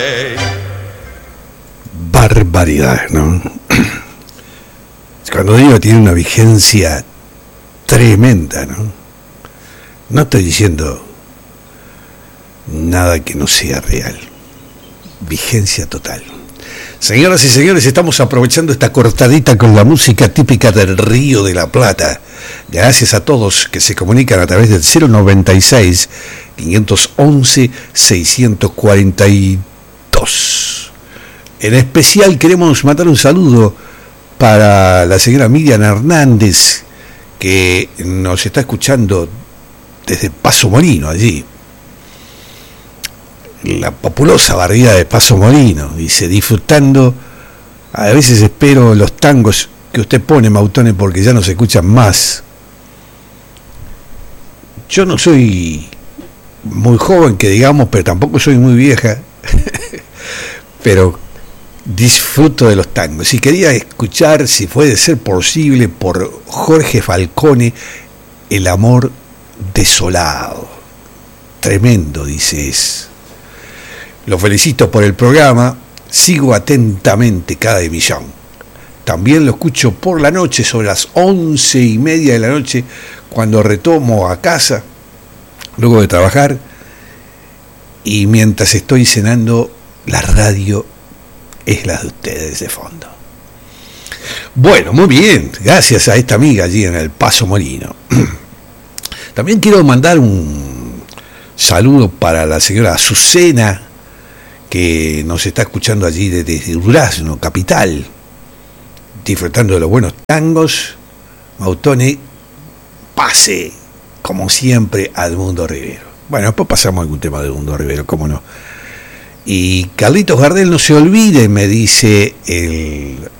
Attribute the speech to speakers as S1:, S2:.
S1: Barbaridad, ¿no? Cuando digo tiene una vigencia tremenda, ¿no? No estoy diciendo nada que no sea real. Vigencia total. Señoras y señores, estamos aprovechando esta cortadita con la música típica del Río de la Plata. Gracias a todos que se comunican a través del 096 511 642. En especial queremos mandar un saludo para la señora Miriam Hernández, que nos está escuchando desde Paso Molino, allí. La populosa barriada de Paso Molino, dice, disfrutando. A veces espero los tangos que usted pone, Mautone, porque ya no se escuchan más. Yo no soy muy joven, que digamos, pero tampoco soy muy vieja. Pero disfruto de los tangos. Y quería escuchar, si puede ser posible, por Jorge Falcone, El amor desolado. Tremendo, dice es. Lo felicito por el programa, sigo atentamente cada emisión. También lo escucho por la noche, sobre las 11:30 de la noche, cuando retomo a casa, luego de trabajar, y mientras estoy cenando, la radio es la de ustedes de fondo. Bueno, muy bien, gracias a esta amiga allí en el Paso Molino. También quiero mandar un saludo para la señora Azucena, que nos está escuchando allí desde Durazno, capital, disfrutando de los buenos tangos. Mautone, pase, como siempre, a Edmundo Rivero. Bueno, después pasamos a algún tema de Edmundo Rivero, cómo no. Y Carlitos Gardel, no se olvide, me dice el